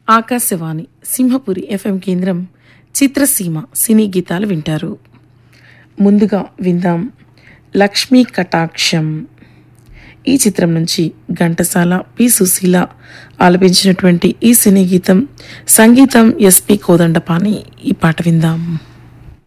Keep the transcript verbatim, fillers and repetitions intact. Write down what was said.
Akashvani Simhapuri FM కేంద్రం చిత్రసీమ సినీ గీతాలు వింటారు. ముందుగా విందాం లక్ష్మీ కటాక్షం. ఈ చిత్రం నుంచి ఘంటసాల పి సుశీల ఆలపించినటువంటి ఈ సినీ గీతం, సంగీతం ఎస్పి కోదండపాణి. ఈ పాట విందాం.